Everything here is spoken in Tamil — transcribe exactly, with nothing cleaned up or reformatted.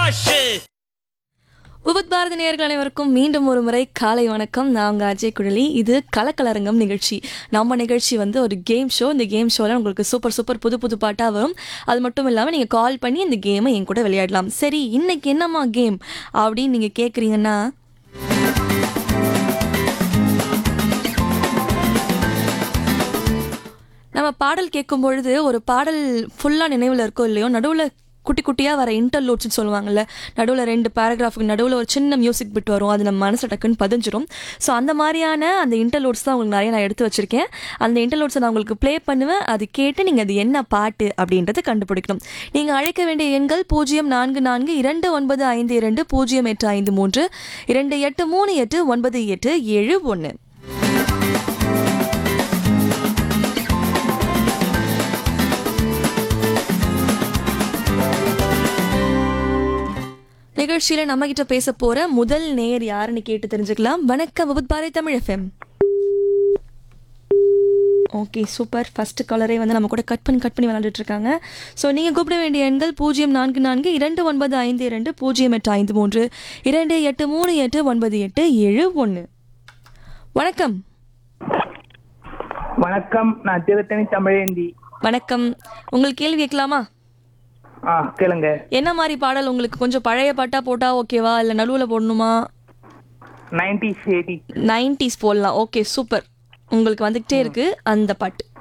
உபத் பாரதி நேயர்கள் அனைவருக்கும் மீண்டும் ஒரு முறை காலை வணக்கம். நான் உங்கள் அஜய் குழலி. இது கலக்கலரங்கம் நிகழ்ச்சி. நம்ம நிகழ்ச்சி வந்து ஒரு கேம் ஷோ. இந்த கேம் ஷோவில் உங்களுக்கு சூப்பர் சூப்பர் புது புது பாட்டாக வரும். அது மட்டும் இல்லாமல் நீங்கள் கால் பண்ணி இந்த கேமை என் கூட விளையாடலாம். சரி, இன்னைக்கு என்னம்மா கேம் அப்படின்னு நீங்கள் கேட்குறீங்கன்னா, நம்ம பாடல் கேட்கும் பொழுது ஒரு பாடல் ஃபுல்லாக நினைவில் இருக்கோ இல்லையோ, நடுவில் குட்டி குட்டியாக வர இன்டர்லூட்ஸ்னு சொல்லுவாங்கள்ல, நடுவில் ரெண்டு பேராகிராஃபுக்கு நடுவில் ஒரு சின்ன மியூசிக் பிட் வரும். அது நம்ம மனசு டக்குன்னு பதிஞ்சிரும். ஸோ அந்த மாதிரியான அந்த இன்டர்லூட்ஸ் தான் உங்களுக்கு நிறைய நான் எடுத்து வச்சுருக்கேன். அந்த இன்டர்லூட்ஸை நான் உங்களுக்கு ப்ளே பண்ணுவேன். அது கேட்டு நீங்கள் அது என்ன பாட்டு அப்படின்றத கண்டுபிடிக்கணும். நீங்கள் அழைக்க வேண்டிய எண்கள் பூஜ்ஜியம் நான்கு நான்கு இரண்டு ஒன்பது ஐந்து இரண்டு பூஜ்ஜியம் எட்டு ஐந்து மூன்று இரண்டு எட்டு மூணு எட்டு ஒன்பது எட்டு ஏழு ஒன்று. நிகழ்ச்சியில் நம்ம கிட்ட பேச போற முதல் நேயர் யாருன்னு கேட்டு தெரிஞ்சுக்கலாம். வணக்கம், உபத் Bharathi Tamil FM. Okay, super. First காலரே வந்து நம்ம கூட கட் பண்ணி கட் பண்ணி விளையாண்டுட்டு இருக்காங்க. ஸோ நீங்கள் கூப்பிட வேண்டிய எண்கள் பூஜ்ஜியம் நான்கு நான்கு இரண்டு ஒன்பது ஐந்து இரண்டு பூஜ்ஜியம் எட்டு ஐந்து மூன்று இரண்டு எட்டு மூணு எட்டு ஒன்பது எட்டு ஏழு ஒன்று. வணக்கம். வணக்கம், நான் திருத்தணி தமிழேந்தி. வணக்கம். உங்களுக்கு கேள்வி கேட்கலாமா? ஆ, கேளுங்க. என்ன மாதிரி பாடல் உங்களுக்கு? கொஞ்சம் பழைய பாட்டா போட்டா ஓகேவா, இல்லை நடுவில் போடணுமா? நைன்டிஸ் எயிட்டி நைன்டிஸ் போடலாம். Okay, super. உங்களுக்கு வந்துகிட்டே இருக்கு அந்த பாட்டு.